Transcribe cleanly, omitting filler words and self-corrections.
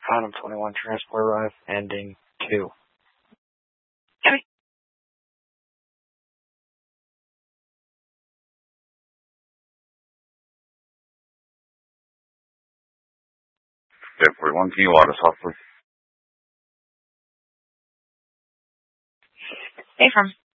Adam 21 Transport Arrive, ending 2. Okay. Okay, 41, can you log us off, please? Hey, from